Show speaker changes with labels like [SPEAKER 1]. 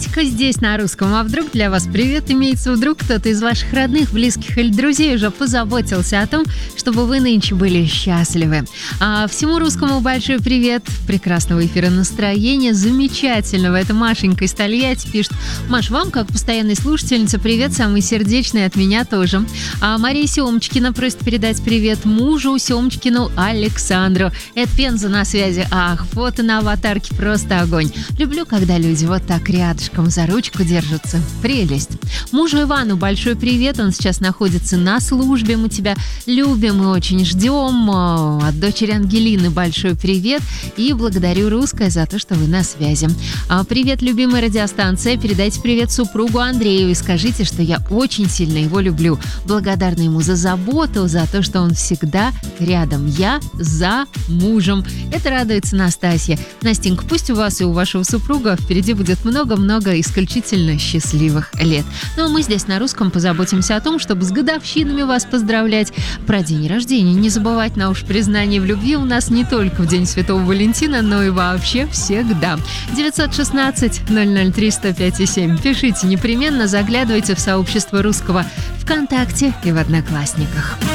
[SPEAKER 1] Давайте-ка здесь на русском. А вдруг для вас привет имеется? Вдруг кто-то из ваших родных, близких или друзей уже позаботился о том, чтобы вы нынче были счастливы. А всему русскому большой привет. Прекрасного эфира настроения. Замечательного. Это Машенька из Тольятти пишет. Маш, вам, как постоянной слушательнице, привет самый сердечный от меня тоже. А Мария Семчкина просит передать привет мужу Семчкину Александру. Это Пенза на связи. Ах, фото на аватарке просто огонь. Люблю, когда люди вот так рядышком за ручку держатся. Прелесть. Мужу Ивану большой привет. Он сейчас находится на службе. Мы тебя любим и очень ждем. От дочери Ангелины большой привет. И благодарю Русское за то, что вы на связи. Привет, любимая радиостанция. Передайте привет супругу Андрею и скажите, что я очень сильно его люблю. Благодарна ему за заботу, за то, что он всегда рядом. Я за мужем. Это радуется Настасья. Настенька, пусть у вас и у вашего супруга впереди будет много-много исключительно счастливых лет. Ну а мы здесь на русском позаботимся о том, чтобы с годовщинами вас поздравлять. Про день рождения не забывать, на уж признание в любви у нас не только в День Святого Валентина, но и вообще всегда. 916-003-105-7. Пишите непременно, заглядывайте в сообщество русского ВКонтакте и в Одноклассниках.